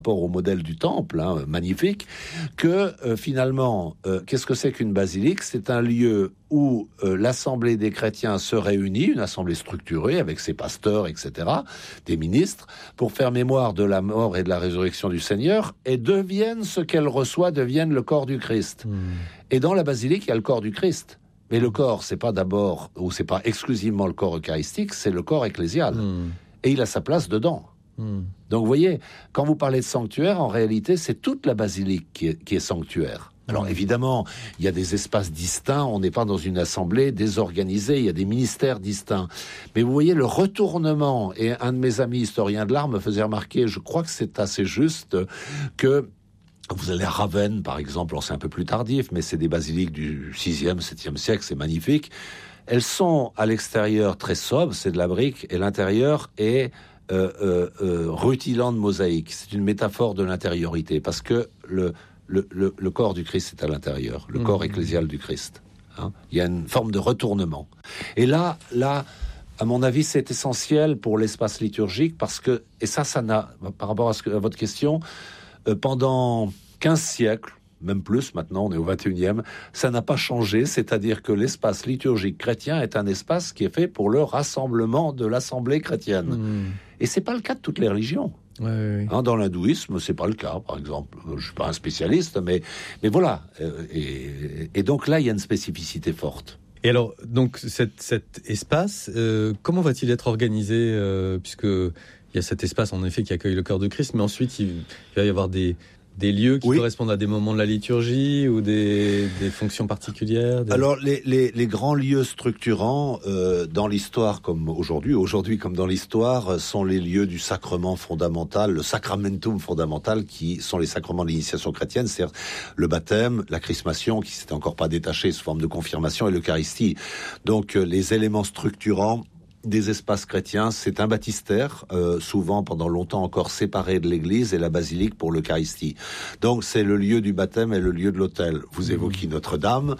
au modèle du temple, magnifique, que finalement, qu'est-ce que c'est qu'une basilique ? C'est un lieu où l'assemblée des chrétiens se réunit, une assemblée structurée avec ses pasteurs, etc., des ministres, pour faire mémoire de la mort et de la résurrection du Seigneur, et deviennent ce qu'elle reçoit, deviennent le corps du Christ. Et dans la basilique, il y a le corps du Christ. Mais le corps, c'est pas d'abord, ou c'est pas exclusivement le corps eucharistique, c'est le corps ecclésial. Et il a sa place dedans. Donc vous voyez, quand vous parlez de sanctuaire, en réalité, c'est toute la basilique qui est sanctuaire. Alors évidemment, il y a des espaces distincts, on n'est pas dans une assemblée désorganisée, il y a des ministères distincts. Mais vous voyez, le retournement, et un de mes amis historiens de l'art me faisait remarquer, je crois que c'est assez juste, que vous allez à Ravenne, par exemple, alors c'est un peu plus tardif, mais c'est des basiliques du 6e, 7e siècle, c'est magnifique. Elles sont à l'extérieur très sobres, c'est de la brique, et l'intérieur est rutilant de mosaïque. C'est une métaphore de l'intériorité, parce que le corps du Christ est à l'intérieur, le corps ecclésial du Christ. Il y a une forme de retournement. Et là, à mon avis, c'est essentiel pour l'espace liturgique, parce que, et ça n'a, par rapport à votre question, pendant 15 siècles, même plus, maintenant on est au 21e, ça n'a pas changé, c'est-à-dire que l'espace liturgique chrétien est un espace qui est fait pour le rassemblement de l'assemblée chrétienne. Et c'est pas le cas de toutes les religions. Dans l'hindouisme, c'est pas le cas, par exemple. Je suis pas un spécialiste, mais voilà. Et donc là, il y a une spécificité forte. Et alors, donc cet espace, comment va-t-il être organisé, puisque il y a cet espace en effet qui accueille le corps de Christ, mais ensuite il va y avoir des lieux qui correspondent à des moments de la liturgie ou des fonctions particulières Alors, les grands lieux structurants dans l'histoire comme aujourd'hui comme dans l'histoire, sont les lieux du sacrement fondamental, le sacramentum fondamental, qui sont les sacrements de l'initiation chrétienne, c'est-à-dire le baptême, la chrismation, qui s'était encore pas détaché sous forme de confirmation, et l'Eucharistie. Donc, les éléments structurants des espaces chrétiens, c'est un baptistère, souvent pendant longtemps encore séparé de l'église, et la basilique pour l'Eucharistie. Donc c'est le lieu du baptême et le lieu de l'autel. Vous évoquez Notre-Dame,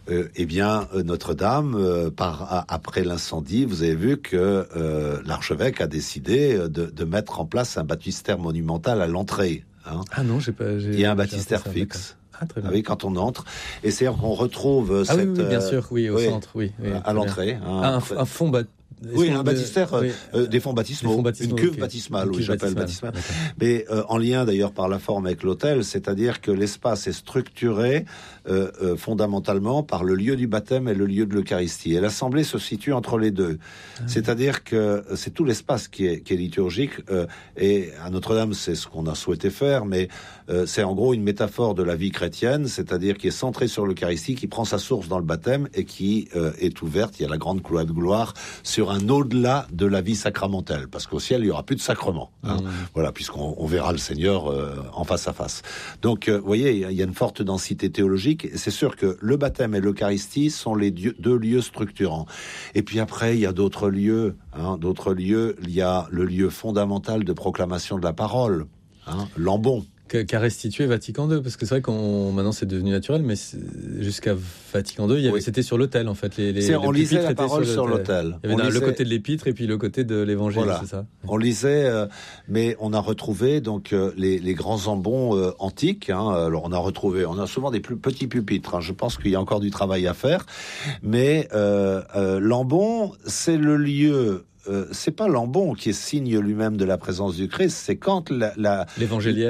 Notre-Dame, après l'incendie, vous avez vu que l'archevêque a décidé de mettre en place un baptistère monumental à l'entrée. Ah non, il y a un baptistère fixe. Oui, quand on entre, et c'est qu'on retrouve oui, bien sûr, au centre, à l'entrée. Un fond un baptistère, des fonds baptismaux, une cuve baptismale, j'appelle baptismale. Mais en lien d'ailleurs par la forme avec l'autel, c'est-à-dire que l'espace est structuré fondamentalement par le lieu du baptême et le lieu de l'Eucharistie. Et l'assemblée se situe entre les deux. C'est-à-dire que c'est tout l'espace qui est liturgique. Et à Notre-Dame, c'est ce qu'on a souhaité faire, mais c'est en gros une métaphore de la vie chrétienne, c'est-à-dire qui est centrée sur l'Eucharistie, qui prend sa source dans le baptême et qui est ouverte. Il y a la grande couloir de gloire sur un au-delà de la vie sacramentelle, parce qu'au ciel il y aura plus de sacrement, voilà, puisqu'on verra le Seigneur en face à face. Donc vous voyez, il y a une forte densité théologique, et c'est sûr que le baptême et l'Eucharistie sont les deux lieux structurants. Et puis après, il y a d'autres lieux, il y a le lieu fondamental de proclamation de la parole, l'ambon, qu'a restitué Vatican II, parce que c'est vrai maintenant c'est devenu naturel, mais jusqu'à Vatican II, c'était sur l'autel en fait. On lisait la parole sur l'autel. Il y avait le côté de l'épître et puis le côté de l'évangile, c'est ça. On lisait, mais on a retrouvé donc les grands ambons antiques. Alors on a souvent des plus petits pupitres. Je pense qu'il y a encore du travail à faire, mais l'ambon, c'est le lieu. C'est pas l'ambon qui est signe lui-même de la présence du Christ, c'est quand l'évangile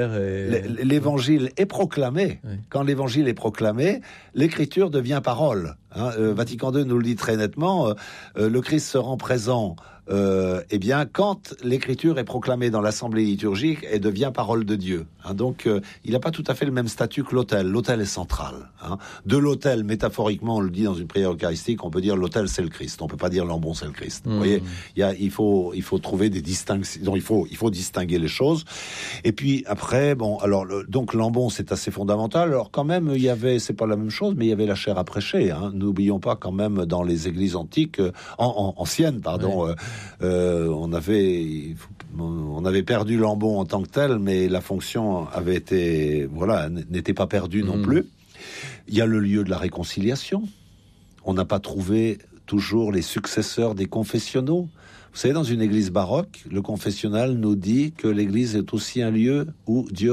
est proclamé. Oui. Quand l'évangile est proclamé, l'écriture devient parole. Vatican II nous le dit très nettement, le Christ se rend présent quand l'écriture est proclamée dans l'assemblée liturgique, elle devient parole de Dieu. Donc, il n'a pas tout à fait le même statut que l'autel. L'autel est central. De l'autel, métaphoriquement, on le dit dans une prière eucharistique, on peut dire l'autel c'est le Christ. On peut pas dire l'ambon c'est le Christ. Vous voyez, il faut trouver des distinctions. Il faut distinguer les choses. Et puis après, donc l'ambon c'est assez fondamental. Alors quand même, c'est pas la même chose, mais il y avait la chair à prêcher. N'oublions pas quand même dans les églises antiques, anciennes, pardon. Oui. On avait perdu l'ambon en tant que tel, mais la fonction n'était pas perdue non plus. Il y a le lieu de la réconciliation. On n'a pas trouvé toujours les successeurs des confessionnaux. Vous savez, dans une église baroque, le confessionnal nous dit que l'église est aussi un lieu où Dieu